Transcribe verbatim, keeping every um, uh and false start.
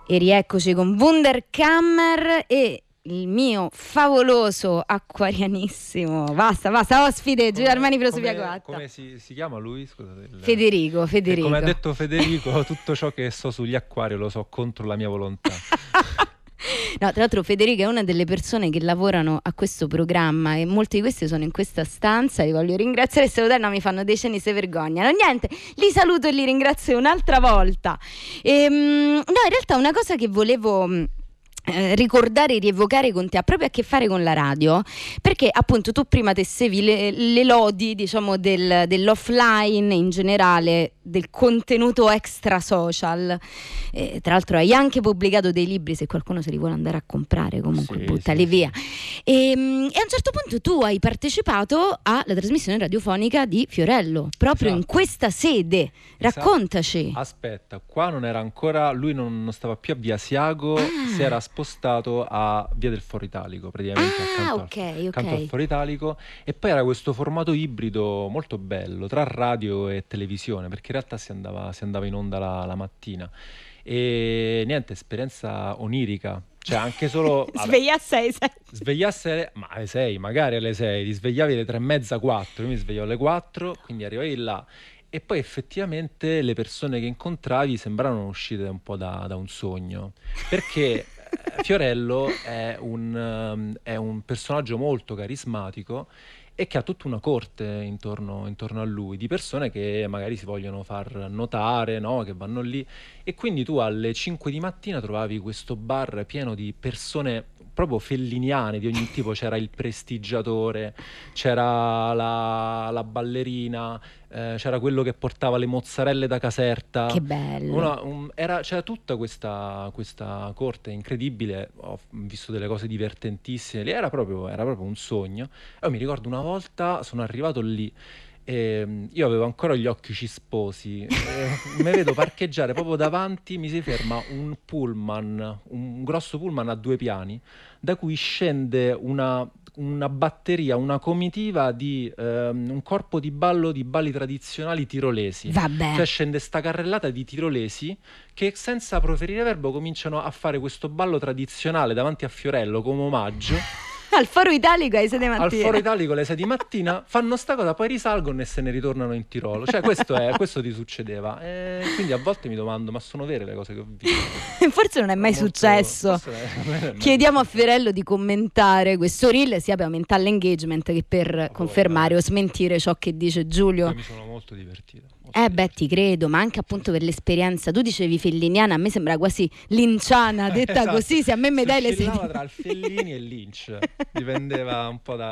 E rieccoci con Wunderkammer e il mio favoloso acquarianissimo, basta, basta, ospite, Giulio Armani preso via Guatta. Come si, si chiama lui? Scusate, il... Federico, Federico. E come ha detto Federico, tutto ciò che so sugli acquari lo so contro la mia volontà. No, tra l'altro Federica è una delle persone che lavorano a questo programma e molti di questi sono in questa stanza, li voglio ringraziare e salutare, no, mi fanno dei cenni se vergognano. Niente, li saluto e li ringrazio un'altra volta. Ehm, no, in realtà una cosa che volevo Eh, ricordare e rievocare con te ha proprio a che fare con la radio, perché appunto tu prima tessevi le, le lodi, diciamo, del, dell'offline in generale, del contenuto extra social. Eh, tra l'altro hai anche pubblicato dei libri, se qualcuno se li vuole andare a comprare comunque sì, buttali sì, via. sì. E, e a un certo punto tu hai partecipato alla trasmissione radiofonica di Fiorello proprio esatto. in questa sede. Raccontaci. Esatto. Aspetta, qua non era ancora, lui non, non stava più a Via Asiago, Ah. si era spostato a Via del Foro Italico, praticamente Ah, accanto, ok, al, ok. accanto al Foro Italico, e poi era questo formato ibrido molto bello tra radio e televisione, perché in realtà si andava, si andava in onda la, la mattina. E niente, esperienza onirica, cioè anche solo svegliarsi alle sei, svegliarsi ma alle sei, magari alle sei, ti svegliavi alle tre e mezza, quattro, io mi svegliavo alle quattro, quindi arrivavi là e poi effettivamente le persone che incontravi sembravano uscite un po' da, da un sogno, perché Fiorello è un, um, è un personaggio molto carismatico e che ha tutta una corte intorno, intorno a lui, di persone che magari si vogliono far notare, no? Che vanno lì, e quindi tu alle cinque di mattina trovavi questo bar pieno di persone proprio felliniane di ogni tipo. C'era il prestigiatore, c'era la, la ballerina, eh, c'era quello che portava le mozzarelle da Caserta. Che bello. Una, un, era, c'era tutta questa, questa corte incredibile, ho visto delle cose divertentissime, lì era proprio, era proprio un sogno. E io mi ricordo una volta sono arrivato lì, e io avevo ancora gli occhi cisposi, mi vedo parcheggiare proprio davanti, mi si ferma un pullman, un grosso pullman a due piani, da cui scende una, una batteria, una comitiva di ehm, un corpo di ballo di balli tradizionali tirolesi. Vabbè. Cioè scende sta carrellata di tirolesi che senza proferire verbo cominciano a fare questo ballo tradizionale davanti a Fiorello come omaggio. Al Foro Italico alle sei di mattina. Al Foro Italico alle sei di mattina fanno sta cosa, poi risalgono e se ne ritornano in Tirolo. Cioè questo è, questo ti succedeva. E quindi a volte mi domando, ma sono vere le cose che ho visto? Forse non è mai molto, successo. È, mai Chiediamo successo. A Fiorello di commentare questo reel, sia per aumentare l'engagement che per oh, confermare oh, o smentire ciò che dice Giulio. Io mi sono molto divertito. Eh beh, ti credo, ma anche appunto per l'esperienza. Tu dicevi felliniana, a me sembra quasi linciana, detta esatto. Così, se a me mi dai le sedie. Si tra il Fellini e il Lynch, dipendeva un po' da